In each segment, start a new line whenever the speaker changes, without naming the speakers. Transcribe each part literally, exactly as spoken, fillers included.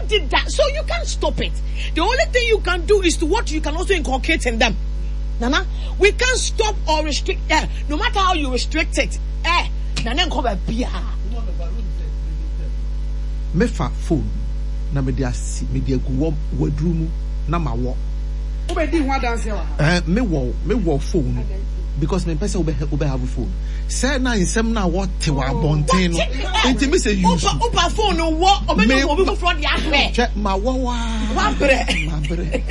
did that, so you can't stop it. The only thing you can do is to what you can also inculcate in them. Nana, we can't stop or restrict. Eh, no matter how you restrict it. Eh, Nana come back.
Me fa phone na me dia si me dia go wadru mu na ma wo.
Obe di ho dance wa.
Eh, me wo me wo phone because me person obe obe have a phone. Say na insem na what te wa bonten no. Enti me say use.
Opa opa phone no wo obe no obi for the ahwe.
Check ma wo wa.
Wa bre.
Ma bre.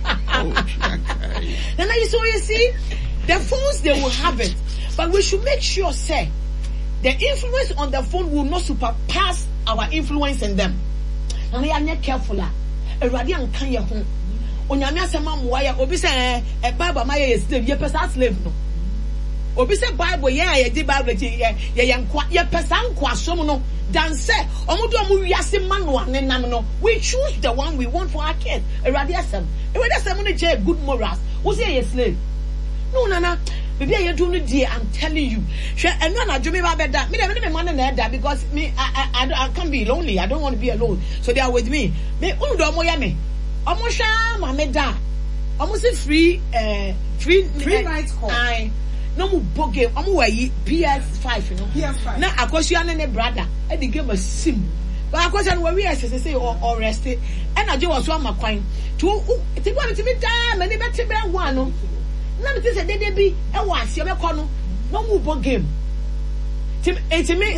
And now you so you see the phones they will have it, but we should make sure say the influence on the phone will not surpass our influence in them. And we are not careful. A radian can ya home. Onyamia sema muaya obi say e Bible ma ye slave ye pesa slave no. Obi say Bible ye ye di Bible ye ye yankwa ye pesa nkwa som no. Dan say omudu omu wiase manual ne nam no. We choose the one we want for our kids. E radian sem. E radian sem no je good morals. Who say ye slave? No nana. Maybe I do it dear, I'm telling you. And no, I do me about that. Me, I don't want to because me, I, I, I, I can't be lonely. I don't want to be alone. So they are with me. Me, undo mo yame. Almost sham, I made that. Almost free, uh, free,
free nights call.
I no more book game. I'm away P S five, you know.
P S five.
Now, of course, you and a brother. I did give a sim. But of course, I know we are say or or rested. And I do was one my coin. To it wanted to be damn and they better be one. Na me say dey be e wa ase be ko no no mu bo game tim eti me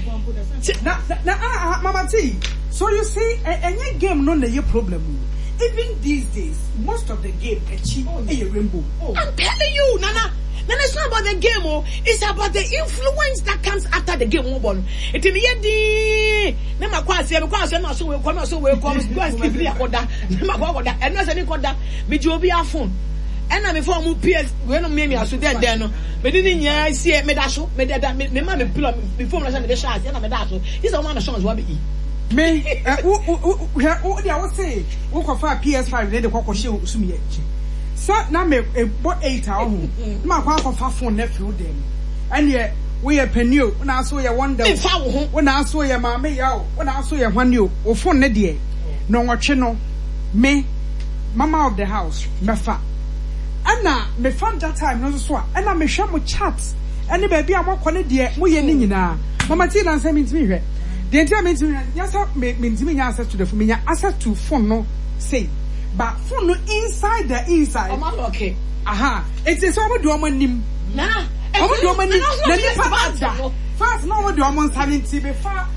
na na mama T. So you see any game no na your problem. Even these days most of the game achieve a rainbow.
Oh. I'm telling you nana nana it's not about the game oh it's about the influence that comes after the game oh bon eti me yedi na makwa ase me kwa ase na so we come so we come go and keep me akoda na makwa akoda eno ase me koda me ji obi afun. And I'm before mu P S we no me me aso den den no me di ni nya sie me da so me da me ma me pillow before me say me dey share na me da so this one na songs wa be
me wo wo wo dia wo say wo ko fa P S five dey dey kokko she sumi ye so na me bo eight a ho ma kwa ko fa phone na fiu dem and ye we ye penio na so ye wonder wo na so ye ma me ya wo na so ye hwane o wo phone na de no nwotwe no me mama of the house me fa Anna, me found that time no so and I me share mo chat any baby am akọ de mo ye ni nyina mama T na say me ntimi hwe de enti me ntimi nya say me ntimi nya access to the phone me nya access to phone no say but phone no inside the inside
am okay
aha it is so mo do omo nim
na
omo do omo nim na ni papa fast no mo do omo nsanti be fa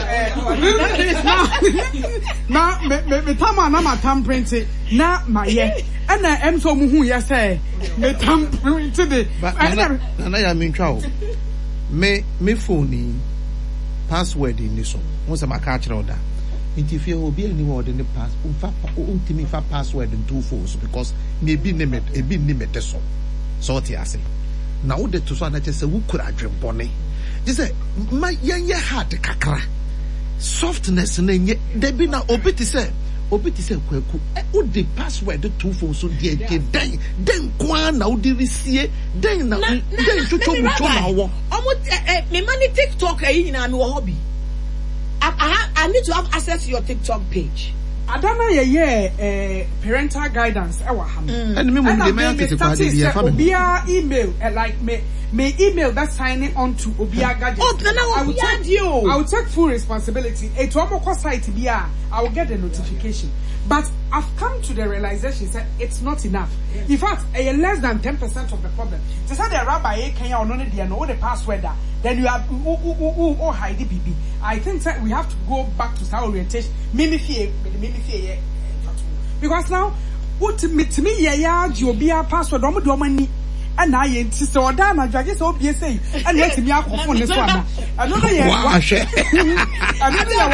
na me me tama na ma tam print na ma ye and I am so muhu ya say me tam print de
na na ya me ntwa o me me phone password ni so won say maka kire oda nti fie obi ani wo de ne pass o fa o ntimi fa password in two phones because me bi ne me e bi ni me de so so ti ase na wo de to so na che say wo kura adwembone say ma yenye hard kakra softness na nye de bi na obi ti say obi ti say kwaku e o de password two phones so de ke den den kwa na o de risie den na den twotwo mucho na wo
omo me mani TikTok ayi na me wo hobby I, I, I need to have access to your TikTok page.
I don't know yeah yeah parental guidance e wa ha no
and me mo de me ante kwa de dia fa me
obia email like me me email that signing on to obia gadget.
Oh na na I will take you
I will take full responsibility e to omo site bia I will get the notification but I've come to the realization that it's not enough. In fact a less than ten percent of the problem they say the rabbi can you no dey know the password that then you have oh hide B B. I think that we have to go back to our orientation mimi fear mimi fear because now what me to me ya ya obia password omo do omo and I insist on that na jage so obia say and let me akofo ne so ana another year
wa hwe
another year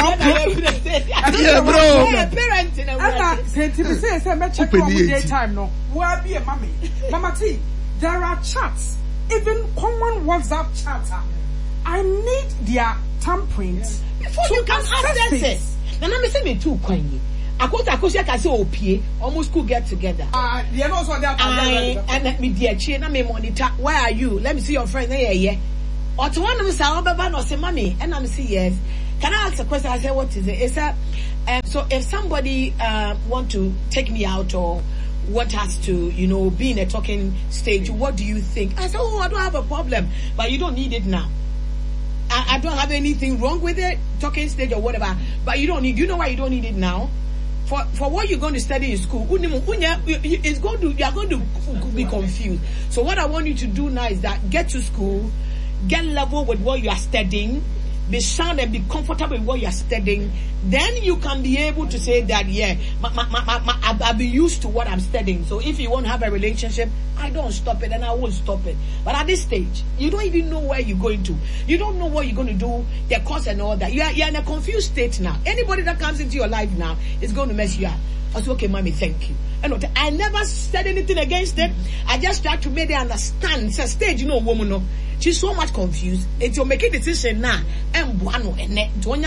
wa
bro
parent in a
way and say to say say me check on day time no wa be a mommy mama T there are chats even common WhatsApp chats I need their thumbprint
before you can access it. Now let me say me too kwanyi. Akota akosia ka say opie almost school get together.
Ah, uh, they know so that
and let me dear chi na me monitor. Where are you? Let me see your friend. Yeah, yeah. Or to one of us say obeba no say mommy and I'm say yes. Can I ask a question? I say what is it? It's a Um, so if somebody uh, want to take me out or want us to, you know, be in a talking stage, what do you think? I said, oh, I don't have a problem, but you don't need it now. I, I don't have anything wrong with it, talking stage or whatever, but you don't need, you know why you don't need it now? For for what you're going to study in school, it's going to, you are going to be confused. So what I want you to do now is that get to school, get level with what you are studying, be sound and be comfortable with what you are studying. Then you can be able to say that, yeah, my, my, my, my, I've, I've been used to what I'm studying. So if you want to have a relationship, I don't stop it and I won't stop it. But at this stage, you don't even know where you're going to. You don't know what you're going to do, the course and all that. You're, you're in a confused state now. Anybody that comes into your life now is going to mess you up. I said, okay, mommy, thank you. And I never said anything against it. I just tried to make them understand. It's a stage, you know, woman, no. She's so much confused. If you make a decision now, and one and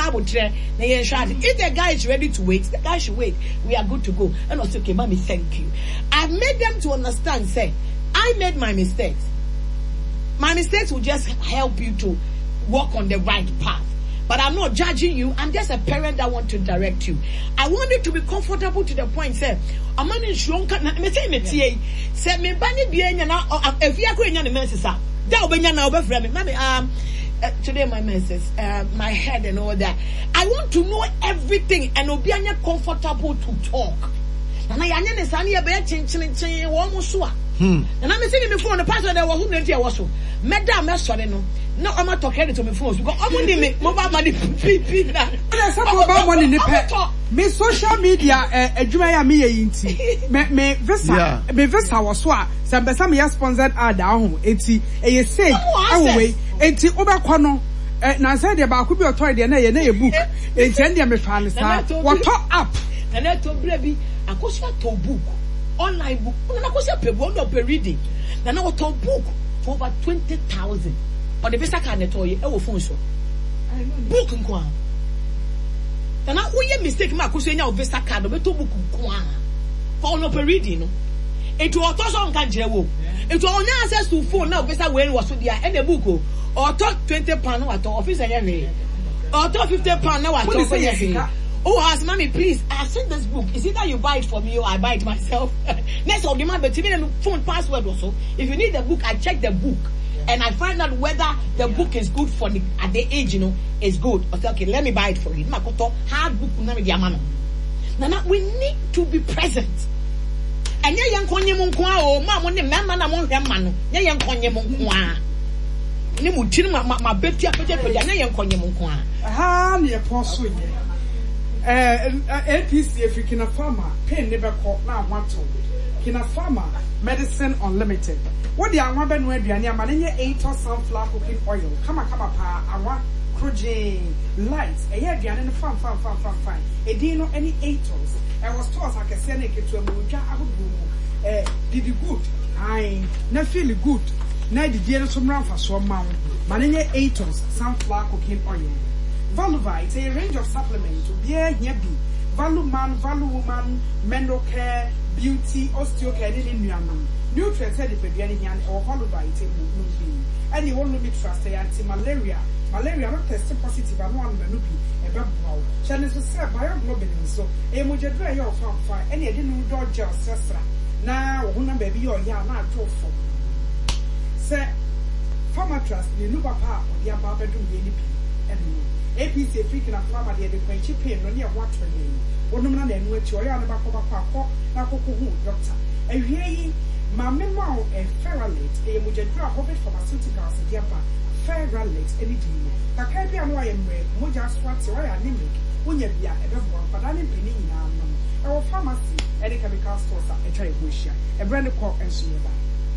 if the guy is ready to wait, the guy should wait. We are good to go. And I said, okay, mommy, thank you. I've made them to understand, say, I made my mistakes. My mistakes will just help you to walk on the right path. But I'm not judging you. I'm just a parent that want to direct you. I want you to be comfortable to the point, say, I'm not sure. Me say me tie. Say me bani biya na if you go nya the message up. That will be now over for me. Mommy, um, uh, today my message, uh, my head and all that. I want to know everything and will be comfortable to talk. And I anya ne sani ya be chin chin chin wo mo so a. Hmm. And I'm saying me phone the pastor that was who nti e wo so. Meda me sore no. No, I'm not talking to my phone because I'm only me mobile money. There's some mobile money. Me social media, eh, juma ya me yinti. Me me visa, me visa was wa. Some some ya sponsored ad ahun. Eti, eh, say, away. Eti oba kwano. Eh, na say the ba kubi authority na ye na ye book. Eti ende me fan sa. What up? Na na to brebi. Akosia to book, online book. Na akosia pe book no pe reading. Na na to book for over twenty thousand. Or the visa card netoye e wo phone so book nko a na wo ye mistake ma ko so nya visa card o beto book nko a for no per reading no etu oto so nka jire wo etu onya access to phone na visa we wo so dia e na book o oto twenty pound na wato office anya we oto fifty pound na wato for ya. Oh, ask mommy, please. I sent this book. Is it that you buy it for me or I buy it myself? Next of the month, but even the phone password also. If you need the book, I check the book. And I find out whether the book is good for the at the age, you know, is good. I say, okay, let me buy it for you. Makoto hard book na me di amano. Nana, we need to be present. And ya yang konye mo nko a o ma mo ne mema na mo hwe ma no. Ya yang konye mo nko a. Ni mu tinu ma ma beti apete apete ya yang konye mo nko a.
Ha ne poso ye. Eh A P C African Farmer pen never call na wanto. Kina Farmer Medicine Unlimited. What the Anwa Ben Webiani Amania eight or sunflower cooking oil. Come on, come up, Awa Crujing lights. A year Diana farm, farm, farm, farm, fine. A dino any eight toes. I was told I can send it to a Muja Abu. Eh, did you good? I not feel good. Now the dear some round for some mount. Manania eight toes, sunflower cooking oil. Valuvite, a range of supplements to be a yabi. Value man, value woman, mental care, beauty, osteocare, in Yaman. Nutrients headed for getting yan or followed by it and you won't be trusted anti malaria. Malaria not tested positive and one manupi, a babu. Channels will serve bioglobulin, so a mujadra your farm fire, any didn't do dodge your sister. Now, one baby your yarn not drove for. Sir, farmer trust, the new papa or the above bedroom baby. And A P C freaking a farmer, the other chip in on your water name. One man and which you are on about Papa, Nakoku, doctor. And here my memoir and ferrolate, a mujadra hobbit pharmaceuticals, Yapa, ferrolate, anything. Takabi and Wayam, Moja Swats, or anemic, Unyabia, and everyone, but I'm in Penny in our pharmacy, any chemical stores, a try wish, a brand of cork and Sunaba.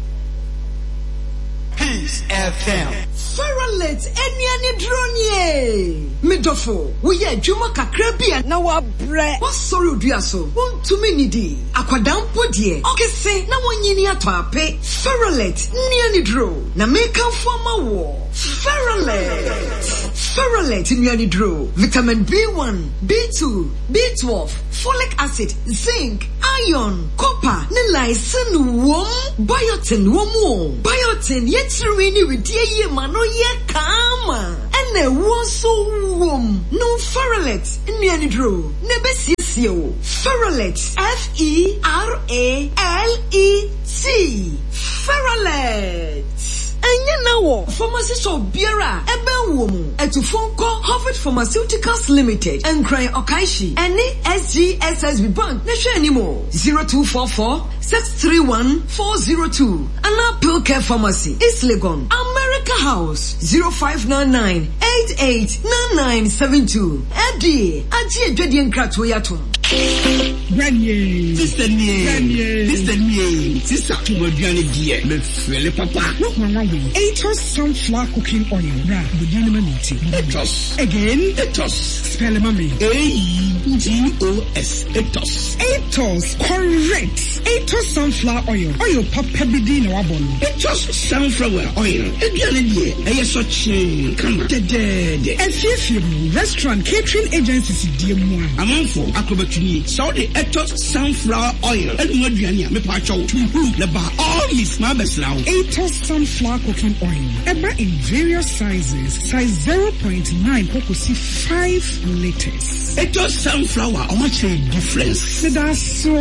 Peace F M.
Ferrolate, any any drone Midofo, we are Juma Kakrabia, now our bread. What sorrow do you so? One too many D. Aquadam podie. Okay, say, now one year to our pay. Ferrolate, nearly draw. Now make up for my war. Ferrolate. Ferrolate, nearly draw. Vitamin B one, B two, B twelve, folic acid, zinc, iron, copper, niacin, worm, biotin, worm, biotin, yet. Really with ye mano ye kama and ene wonso wom no Ferrolet nnuanidro ne besiesie o Ferrolet F E R A L E T Ferrolet Anya nawo pharmacy shop biara ebe wo mu etufonko Harvard Pharmaceuticals Limited Enkran Okaishi ene S G S S B Bank na hwe animo zero two four four six three one four zero two Ana Pilcare Pharmacy East Legon America House zero five nine nine eight eight nine nine seven two Edi aji edwedi nkrato yatom
Granny Sister nie
Granny
Sister nie Sister Tumaduane die me fele papa
Look my Atos sunflower cooking oil. Bra, budiani maniti.
Atos.
Again?
Atos.
Spell mami.
A E T O S. Atos.
Atos. Correct. Atos sunflower oil. Oil papa bidi na wabon.
Atos sunflower oil. Ediane die. Eye so chin. Kama. Dede.
Efiefiemu restaurant catering agencies die mu.
Amanfo akobetuni. So the Atos sunflower oil. Enu aduane me pa chawo. Le ba all miss ma beslaw.
Atos sunflower cooking oil. Eba in various sizes. Size zero point nine kokosi five liters.
Atos sunflower. How much a difference?
That's so.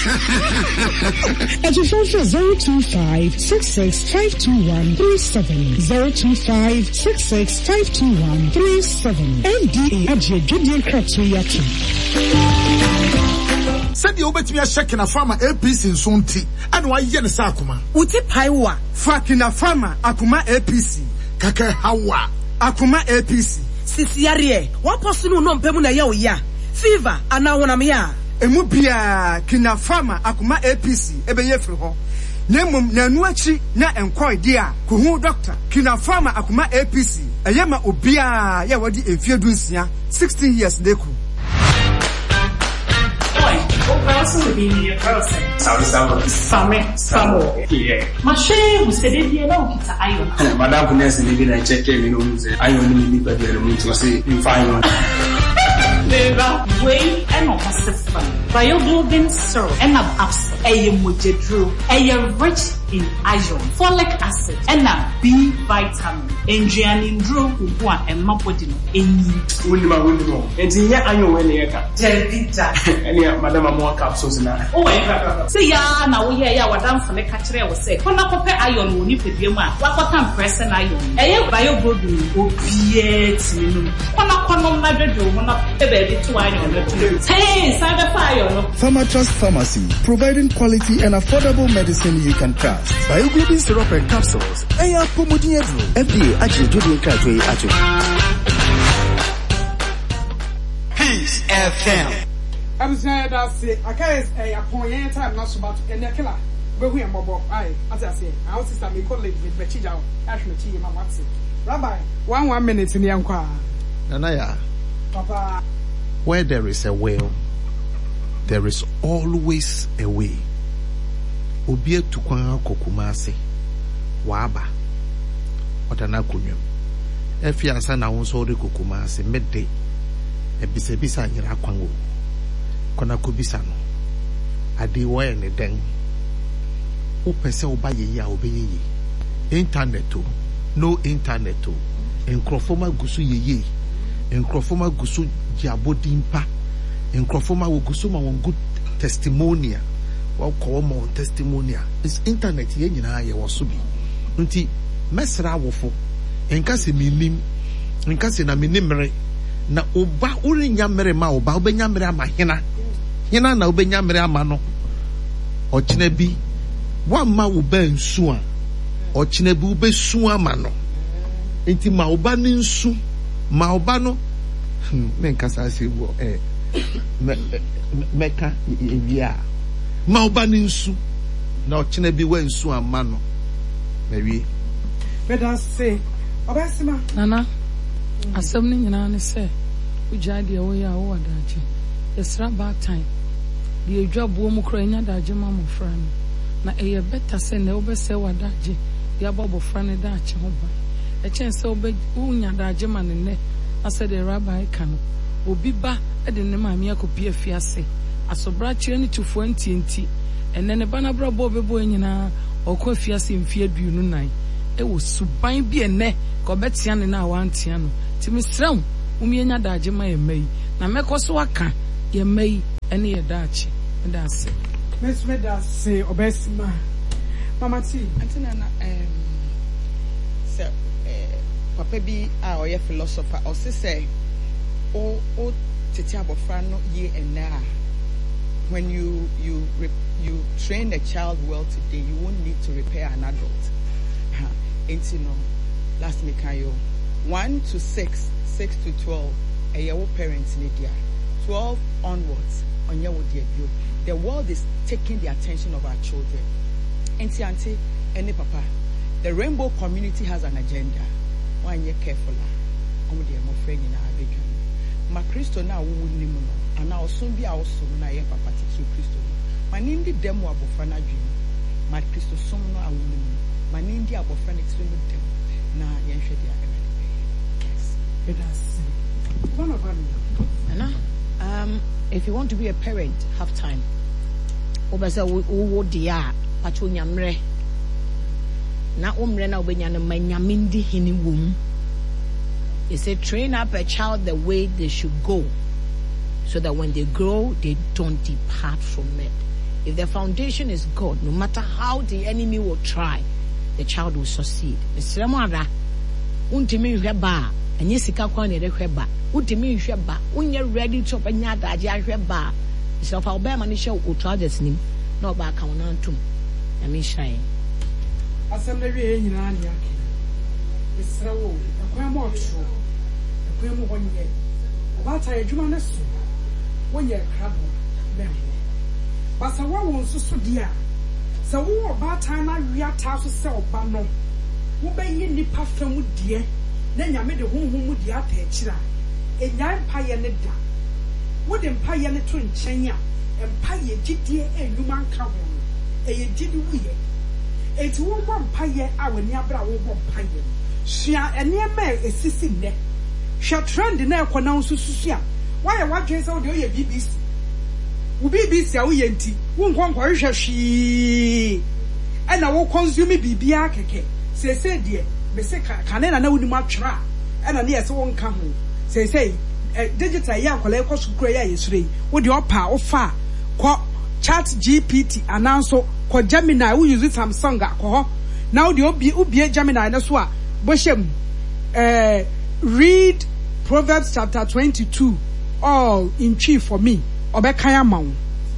At your phone zero two five six six five two one three seven zero two five six six five two one three seven. M D A at your Gideon Kratuyaki.
Said you bet me a check in a farmer A P C in Sunti, and why yen sakuma.
Uti paiwa.
Fakina farmer Akuma A P C. Kaka hawa. Akuma A P C.
Sisiarie, what person no pemuna ya ya. Fever, and now one ya.
Emubia kina farmer Akuma A P C, ebe yefri ho. Nemum na nuachi na enkwoi dia kuhu doctor kina farmer Akuma A P C. Ayema obia ya wadi emfie dunsia sixteen years deku.
Also within your person.
Sabe sabe.
Same, same.
Yeah.
Mashe, você devia não kita iron.
Madam Kunesi devia na check me no muse. Iron ni ni ba dia mu to say in fine.
Neva, way and no pacific. Bioglobin syrup and ab abs. Eye mojedru. Eye rich in iron, folic acid, and a B vitamin. Engineering drew kuwa and mapodino. Enyi.
Wundima wundimo. Enti nya iron we ne ka.
Jelbita.
Eni madam amwa capsules na.
Oh eh. Say ya na wo here ya wadam fole ka kire wo say. Kona kope iron wo ni pedie mu a. Wakota pressing iron. Eye bioglobin obie tininu. Kona kono na dwedwo mo na baby to iron. Hey, side fire no.
Pharmatrust Pharmacy, providing quality and affordable medicine you can trust. Bioglobin syrup and capsules. Eya pomodiedro. F D A actually do the cratway actually.
Peace F M.
I'm saying that's it. I can't say a point time not so about any killer. But we are mobile. I, as I say, I also start my colleague with Bechija. Ash me tea, my what's it. Rabbi, one one minute in the anqua.
Nanaya,
Papa.
Where there is a will, there is always a way. Obie tukwan kokumase waba odana kunyum efi asa na wonso de kokumase mede ebise bisa nyira kwanwo kona ko bisa no ade wo ene den o pese oba yeyi a obeyeye internet o no internet o enkrofoma gusu yeye enkrofoma gusu diabodimpa enkrofoma wo gusu ma won good testimonial. Well, call more testimonial. It's internet here, you know, you was subi. Unti mesra wofo. Enkase minim. Enkase na minimre. Na oba uri nyamere ma oba obe nyamere ama hina. Hina na obe nyamere ama no. Ochine bi. Wa ma ube nsu a. Ochine bi ube su ama no. Enti ma oba ni nsu. Ma oba no. Me nkasa ase wo eh. Me meka evia. Ma oba ni nsu na ochine bi we nsu ama no mewie
Better say obasima
nana asem ni nyina ne se ugya de wo ya wo wadaje esra back time de edwabuo mu kro nya daje ma mo fra no na eye better se na obese wadaje de abobo fra ne dache ho ba e chen se obe unya daje ma ne ne ase de rabbi kanu obi ba e de ne ma me akopie afiase asobra chire ni tufo anti anti enne ne bana bra bo bebo nyina okwa fiase mfie aduonu nan ewo suban bi ene ka obetia ne na awantia no ti misrem umienya daje ma yemai na mekoso aka yemai ene ye dache da se
Miss Meda say obesima Mama T
antina na em se eh papa bi a oye philosopher o se say o o tete abofra no ye ena when you you you train a child well today you won't need to repair an adult ha enti no last me kan yo one to six six to twelve a your parents need dia twelve onwards on your dear you the world is taking the attention of our children enti auntie any papa the rainbow community has an agenda one year careful omo de mo friend na abedwan ma Kristo na wo nim no ana osun bi a osun na ye papa titi Kristo manindi demo abofra na dwem ma Kristo som no a wo nim manindi abofra na tiri no dem na ye hwe dia e yes
it has one of them
ana um if you want to be a parent have time obasa wo wo dia pacho nyamre na umre na obenya na manyamindi hini wom. They say train up a child the way they should go so that when they grow, they don't depart from it. If the foundation is good, no matter how the enemy will try, the child will succeed. Mister Mwara, untimi hweba, enye sika kwa ne hweba. Untimi hweba, unye ready to penya daje hweba. Mister Fa obema ni show utrajes nim, no ba ka wona ntum. Na me hwan.
Assembly we nyina andi ake. Mister Wo, akwa mo tro. Akwa mo wonye. Obata adwuma na so. Wonye krabo. Bem. Basa wa won so so dia. Sa wo obata na wia ta so se oba no. Wo be yi nipa famu die. Na nyame de honhom mu die ata akira. Enya mpa ye ne da. Wo de mpa ye ne to nchen a. Mpa ye gidie enuma nka ho. Eye gidi wuye. Eti wo bɔ mpaye a wani abra wo bɔ mpaye sua enema esisi ne hwɛ trend na ekɔ na nsususu a wayɛ wadwen sɛ wo de oyɛ B B C wo B B C a wo yɛ nti wo nkɔ nkɔ hwɛ hwii ɛna wo consume bibia keke sese de me se kane na na wo nim atwera ɛna ne yɛse wo nka ho sese digital ya akɔla ekɔ sukuru ya yɛsure wo de opa wo fa kɔ Chat G P T ananso ko Gemini we use Samsung ko now the obi obi Gemini na so a boshem eh read Proverbs chapter twenty-two all in chief for me obekan amawo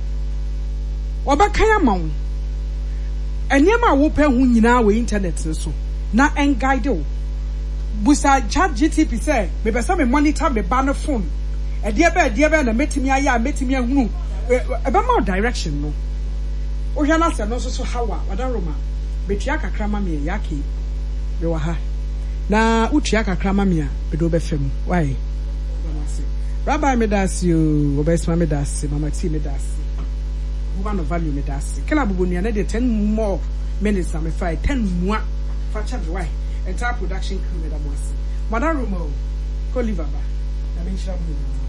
obekan amawo enema wo pe hu nyina we internet so na enguide wo busa Chat G P T say me be say me monitor me ba no phone e de be de be na metimi aya metimi ahunu eba ma direction no o hwa na se no so so hawa wada roma betua kakra ma me yake be wa ha na utua kakra ma me a be do be fam why rabbi me das you obesma me das mama ti me das wo no value me das kala bubonua na de ten more minutes am five ten mua fa cha be why entire production crew me da mo ase wada roma ko live ba na me nshira mu